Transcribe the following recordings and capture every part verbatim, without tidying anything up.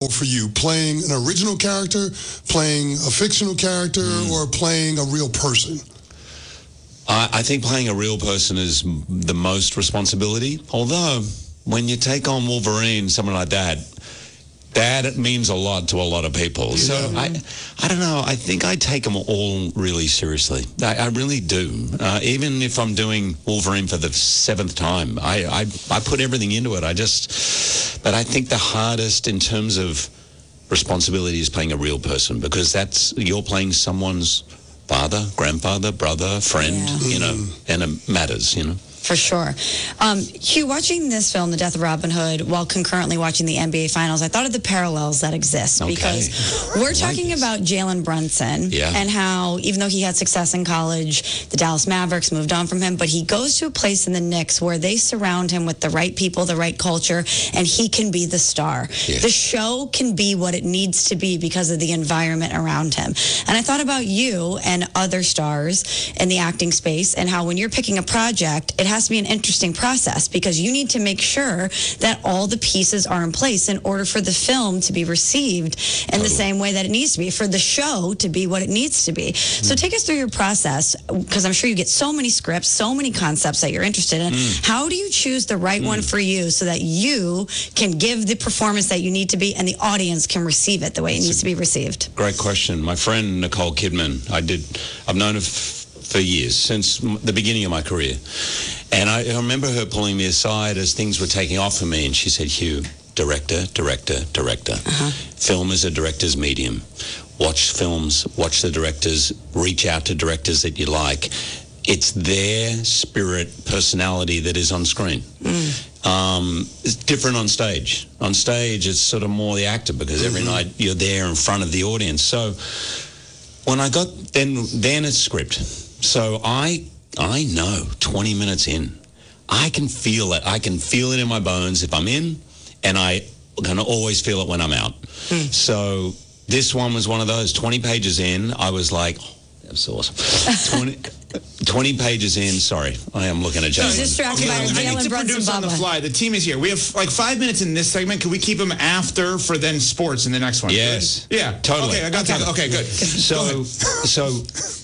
for you, playing an original character, playing a fictional character, mm. or playing a real person? I, I think playing a real person is the most responsibility. Although, when you take on Wolverine, someone like that, that means a lot to a lot of people. Yeah. So I, I don't know. I think I take them all really seriously. I, I really do. Uh, even if I'm doing Wolverine for the seventh time, I, I, I put everything into it. I just, but I think the hardest in terms of responsibility is playing a real person, because that's, you're playing someone's father, grandfather, brother, friend, yeah. you know, and it matters, you know. For sure. Um, Hugh, watching this film, The Death of Robin Hood, while concurrently watching the N B A Finals, I thought of the parallels that exist. Okay. Because we're talking like about Jalen Brunson yeah. and how, even though he had success in college, the Dallas Mavericks moved on from him, but he goes to a place in the Knicks where they surround him with the right people, the right culture, and he can be the star. Yeah. The show can be what it needs to be because of the environment around him. And I thought about you and other stars in the acting space, and how when you're picking a project, it has to be an interesting process, because you need to make sure that all the pieces are in place in order for the film to be received in totally. the same way that it needs to be, for the show to be what it needs to be. Mm. So take us through your process, because I'm sure you get so many scripts, so many concepts that you're interested in. Mm. How do you choose the right mm. one for you so that you can give the performance that you need to be and the audience can receive it the way it That's needs to be received? Great question. My friend Nicole Kidman, I did, I've known her f- for years, since the beginning of my career. And I, I remember her pulling me aside as things were taking off for me, and she said, Hugh, director, director, director. Uh-huh. Film is a director's medium. Watch films, watch the directors, reach out to directors that you like. It's their spirit, personality that is on screen. Mm. Um, it's different on stage. On stage, it's sort of more the actor, because every mm-hmm. night you're there in front of the audience. So when I got, then, then it's script. So I I know twenty minutes in, I can feel it. I can feel it in my bones if I'm in, and I can always feel it when I'm out. Mm. So this one was one of those. twenty pages in, I was like, oh, that's awesome. twenty, twenty pages in, sorry, I am looking at Jalen. He's distracted by I need to produce on the fly. The team is here. We have like five minutes in this segment. Can we keep them after for then sports in the next one? Yes. Good? Yeah. Totally. Okay, I got okay. time. Okay, good. So, so...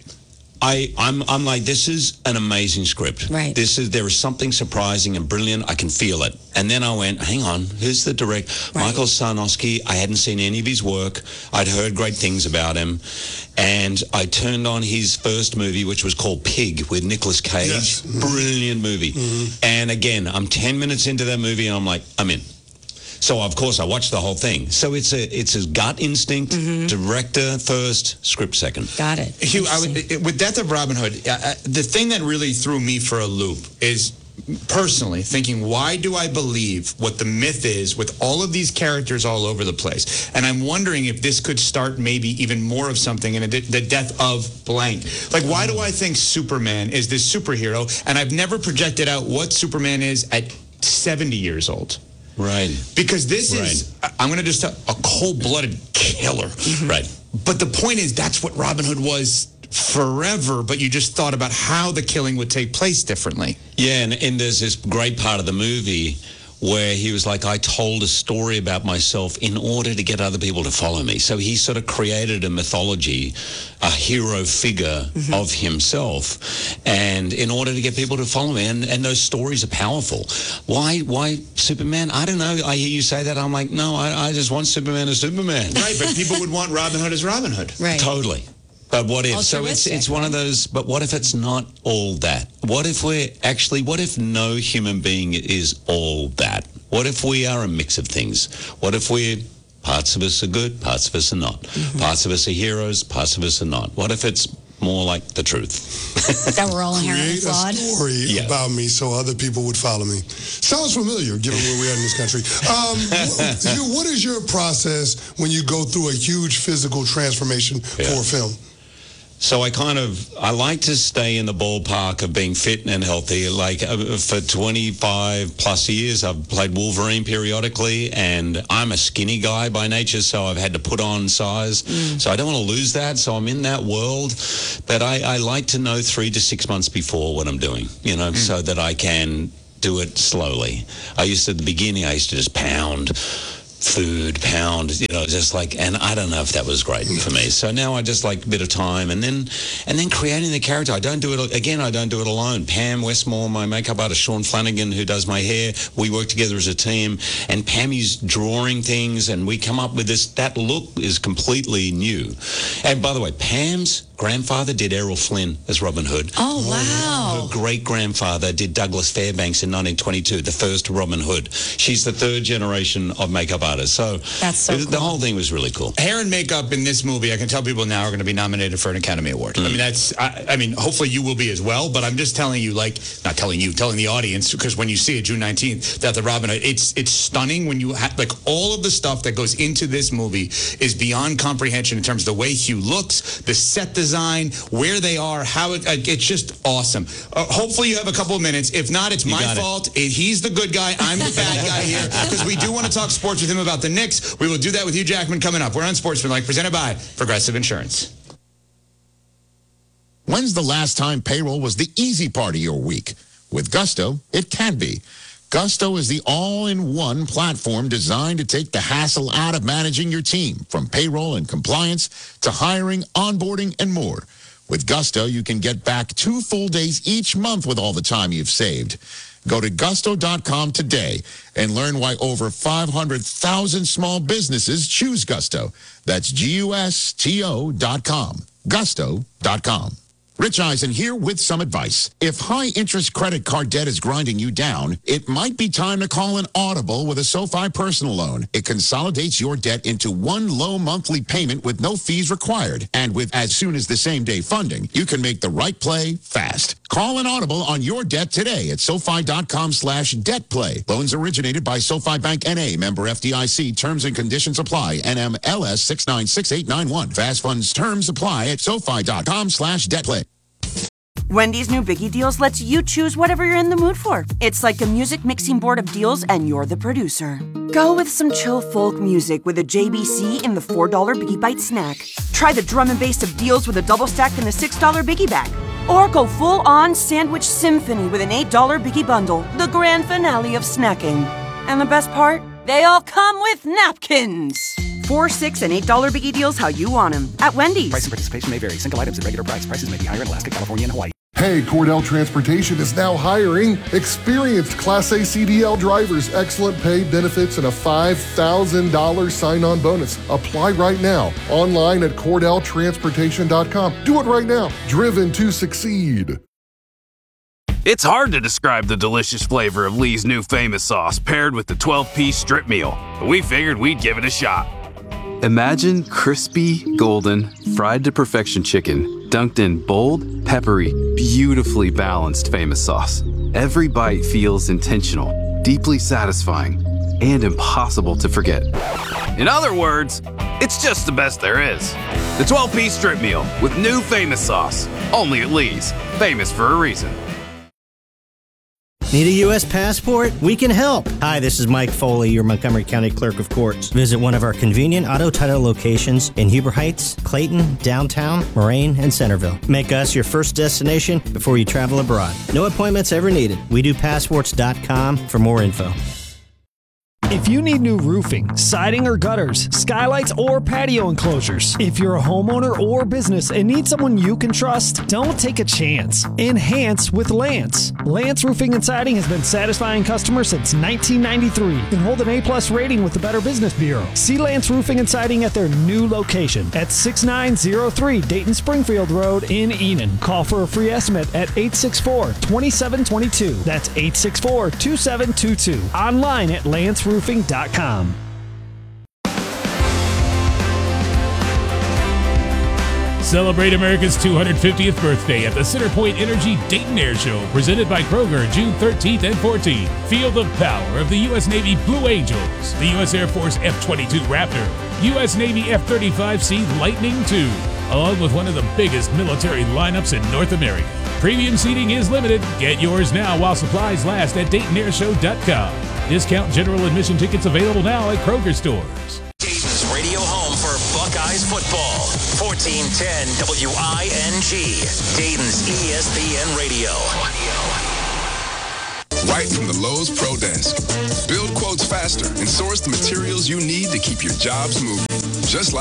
I, I'm, I'm like, this is an amazing script. Right. This is, there is something surprising and brilliant. I can feel it. And then I went, hang on, who's the director? Right. Michael Sarnowski. I hadn't seen any of his work. I'd heard great things about him. And I turned on his first movie, which was called Pig, with Nicolas Cage. Yes. Mm-hmm. Brilliant movie. Mm-hmm. And again, I'm ten minutes into that movie, and I'm like, I'm in. So, of course, I watched the whole thing. So it's a it's a gut instinct, mm-hmm. director first, script second. Got it. Hugh, I would, with Death of Robin Hood, uh, the thing that really threw me for a loop is, personally, thinking, why do I believe what the myth is with all of these characters all over the place? And I'm wondering if this could start maybe even more of something in a, the death of blank. Like, why do I think Superman is this superhero? And I've never projected out what Superman is at seventy years old. Right. Because this right. is, I'm going to just tell, a cold-blooded killer. Mm-hmm. Right. But the point is, that's what Robin Hood was forever, but you just thought about how the killing would take place differently. Yeah, and, and there's this great part of the movie where he was like, I told a story about myself in order to get other people to follow me. So he sort of created a mythology, a hero figure mm-hmm. of himself, and in order to get people to follow me. And, and those stories are powerful. Why Why Superman? I don't know. I hear you say that. I'm like, no, I, I just want Superman as Superman. Right, but people would want Robin Hood as Robin Hood. Right. Totally. But what if? So it's it's one of those, but what if it's not all that? What if we're actually, what if no human being is all that? What if we are a mix of things? What if we're, parts of us are good, parts of us are not. Mm-hmm. Parts of us are heroes, parts of us are not. What if it's more like the truth? That we're all inherently flawed? Create a story yeah. about me so other people would follow me. Sounds familiar, given where we are in this country. Um, what, what is your process when you go through a huge physical transformation yeah. for a film? So I kind of, I like to stay in the ballpark of being fit and healthy. Like uh, for twenty-five plus years, I've played Wolverine periodically, and I'm a skinny guy by nature, so I've had to put on size. Mm. So I don't want to lose that, so I'm in that world. But I, I like to know three to six months before what I'm doing, you know, mm. so that I can do it slowly. I used to, at the beginning, I used to just pound food, pound, you know, just like, and I don't know if that was great for me. So now I just like a bit of time, and then and then creating the character. I don't do it, again, I don't do it alone. Pam Westmore, my makeup artist, Sean Flanagan, who does my hair, we work together as a team, and Pammy's drawing things, and we come up with this. That look is completely new. And by the way, Pam's grandfather did Errol Flynn as Robin Hood. Oh, wow. Her great-grandfather did Douglas Fairbanks in nineteen twenty-two, the first Robin Hood. She's the third generation of makeup artists. So, That's so it, cool. the whole thing was really cool. Hair and makeup in this movie, I can tell people now, are going to be nominated for an Academy Award. Mm. I mean, that's, I, I mean, hopefully you will be as well, but I'm just telling you, like, not telling you, telling the audience, because when you see it June nineteenth, that the Robin Hood, it's it's stunning when you have, like, all of the stuff that goes into this movie is beyond comprehension in terms of the way Hugh looks, the set design, where they are, how it, uh, it's just awesome. Uh, hopefully you have a couple of minutes. If not, it's You my got it. fault. It, he's the good guy. I'm the bad guy here, because we do want to talk sports with him about the Knicks. We will do that with Hugh Jackman coming up. We're on Sportsmanlike, presented by Progressive Insurance. When's the last time payroll was the easy part of your week? With Gusto, it can be. Gusto is the all-in-one platform designed to take the hassle out of managing your team, from payroll and compliance to hiring, onboarding, and more. With Gusto, you can get back two full days each month with all the time you've saved. Go to gusto dot com today and learn why over five hundred thousand small businesses choose Gusto. That's G U S T O dot com. gusto dot com. Rich Eisen here with some advice. If high-interest credit card debt is grinding you down, it might be time to call an Audible with a SoFi personal loan. It consolidates your debt into one low monthly payment with no fees required. And with as soon as the same-day funding, you can make the right play fast. Call an Audible on your debt today at SoFi dot com slash debt play. Loans originated by SoFi Bank N A, member F D I C. Terms and conditions apply. N M L S six nine six eight nine one. Fast funds terms apply at SoFi dot com slash debt play. Wendy's new Biggie Deals lets you choose whatever you're in the mood for. It's like a music mixing board of deals, and you're the producer. Go with some chill folk music with a J B C in the four dollar Biggie Bite snack. Try the drum and bass of deals with a double stack in the six dollar Biggie Bag. Or go full-on sandwich symphony with an eight dollar Biggie Bundle, the grand finale of snacking. And the best part? They all come with napkins. Four, six, and eight dollar Biggie Deals how you want them at Wendy's. Price and participation may vary. Single items at regular price. Prices may be higher in Alaska, California, and Hawaii. Hey, Cordell Transportation is now hiring experienced Class A C D L drivers, excellent pay, benefits, and a five thousand dollars sign-on bonus. Apply right now, online at cordell transportation dot com. Do it right now. Driven to succeed. It's hard to describe the delicious flavor of Lee's new famous sauce paired with the twelve-piece strip meal, but we figured we'd give it a shot. Imagine crispy, golden, fried to perfection chicken dunked in bold, peppery, beautifully balanced famous sauce. Every bite feels intentional, deeply satisfying, and impossible to forget. In other words, it's just the best there is. The twelve-piece strip meal with new famous sauce. Only at Lee's. Famous for a reason. Need a U S passport? We can help. Hi, this is Mike Foley, your Montgomery County Clerk of Courts. Visit one of our convenient auto title locations in Huber Heights, Clayton, downtown, Moraine, and Centerville. Make us your first destination before you travel abroad. No appointments ever needed. We do passports dot com for more info. If you need new roofing, siding or gutters, skylights or patio enclosures, if you're a homeowner or business and need someone you can trust, don't take a chance. Enhance with Lance. Lance Roofing and Siding has been satisfying customers since nineteen ninety-three and hold an A plus rating with the Better Business Bureau. See Lance Roofing and Siding at their new location at six nine zero three Dayton Springfield Road in Enon. Call for a free estimate at eight six four, two seven two two. That's eight six four, two seven two two. Online at lance roofing dot com. Celebrate America's two hundred fiftieth birthday at the Centerpoint Energy Dayton Air Show, presented by Kroger, June thirteenth and fourteenth. Feel the power of the U S Navy Blue Angels, the U S Air Force F twenty-two Raptor, U S Navy F thirty-five C Lightning two, along with one of the biggest military lineups in North America. Premium seating is limited. Get yours now while supplies last at Dayton Air Show dot com. Discount general admission tickets available now at Kroger stores. Dayton's radio home for Buckeyes football. fourteen ten W I N G. Dayton's E S P N Radio. right from the Lowe's Pro Desk. Build quotes faster and source the materials you need to keep your jobs moving. Just like